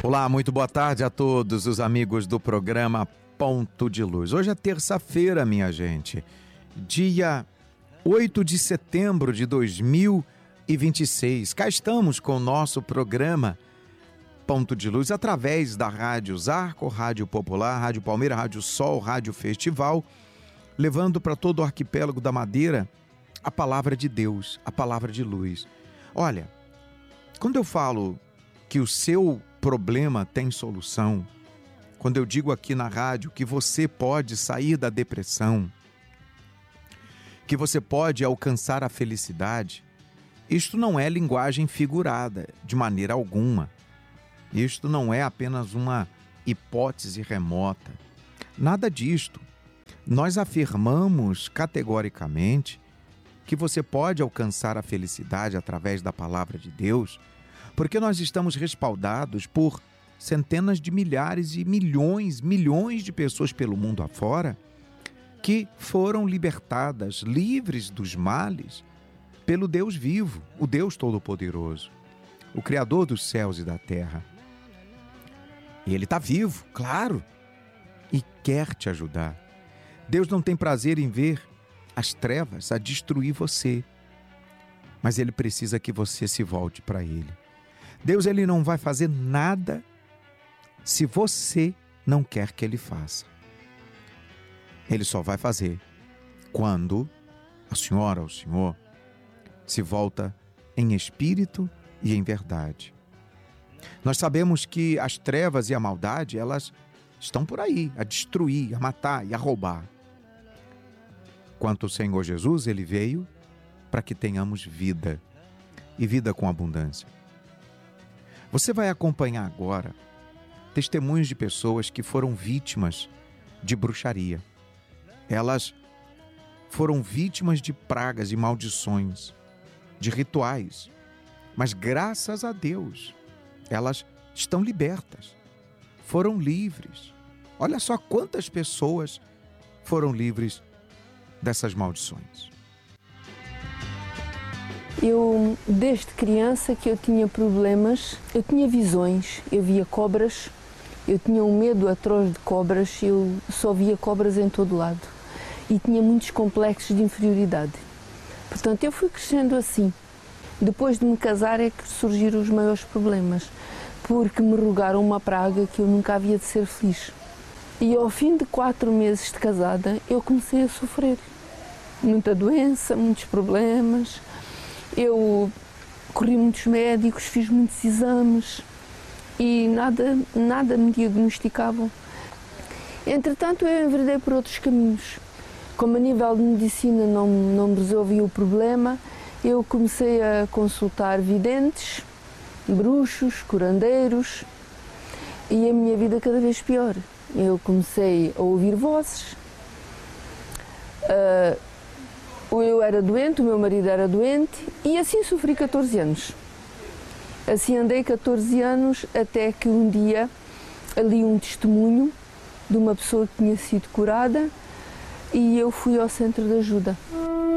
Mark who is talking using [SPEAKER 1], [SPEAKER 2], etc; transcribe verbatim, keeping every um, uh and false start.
[SPEAKER 1] Olá, muito boa tarde a todos os amigos do programa Ponto de Luz. Hoje é terça-feira, minha gente, dia oito de setembro de dois mil e vinte e seis. Cá estamos com o nosso programa Ponto de Luz através da Rádio Zarco, Rádio Popular, Rádio Palmeira, Rádio Sol, Rádio Festival, levando para todo o arquipélago da Madeira a palavra de Deus, a palavra de luz. Olha, quando eu falo que o seu problema tem solução, quando eu digo aqui na rádio que você pode sair da depressão, que você pode alcançar a felicidade, isto não é linguagem figurada, de maneira alguma. Isto não é apenas uma hipótese remota. Nada disto. Nós afirmamos categoricamente que você pode alcançar a felicidade através da palavra de Deus, porque nós estamos respaldados por centenas de milhares e milhões, milhões de pessoas pelo mundo afora que foram libertadas, livres dos males, pelo Deus vivo, o Deus Todo-Poderoso, o Criador dos céus e da terra. E Ele está vivo, claro, e quer te ajudar. Deus não tem prazer em ver as trevas a destruir você, mas Ele precisa que você se volte para Ele. Deus ele não vai fazer nada se você não quer que Ele faça. Ele só vai fazer quando a senhora ou o senhor se volta em espírito e em verdade. Nós sabemos que as trevas e a maldade, elas estão por aí, a destruir, a matar e a roubar. Quanto o Senhor Jesus, Ele veio para que tenhamos vida, e vida com abundância. Você vai acompanhar agora testemunhos de pessoas que foram vítimas de bruxaria. Elas foram vítimas de pragas e maldições, de rituais, mas graças a Deus, elas estão libertas, foram livres. Olha só quantas pessoas foram livres dessas maldições.
[SPEAKER 2] Eu, desde criança que eu tinha problemas, eu tinha visões, eu via cobras, eu tinha um medo atroz de cobras, eu só via cobras em todo lado e tinha muitos complexos de inferioridade. Portanto, eu fui crescendo assim. Depois de me casar é que surgiram os maiores problemas, porque me rogaram uma praga que eu nunca havia de ser feliz. E ao fim de quatro meses de casada, eu comecei a sofrer. Muita doença, muitos problemas. Eu corri muitos médicos, fiz muitos exames e nada, nada me diagnosticavam. Entretanto, eu enveredei por outros caminhos. Como a nível de medicina não, não me resolvia o problema, eu comecei a consultar videntes, bruxos, curandeiros e a minha vida cada vez pior. Eu comecei a ouvir vozes. Uh, Eu era doente, o meu marido era doente e assim sofri catorze anos. Assim andei catorze anos até que um dia ali um testemunho de uma pessoa que tinha sido curada e eu fui ao centro de ajuda.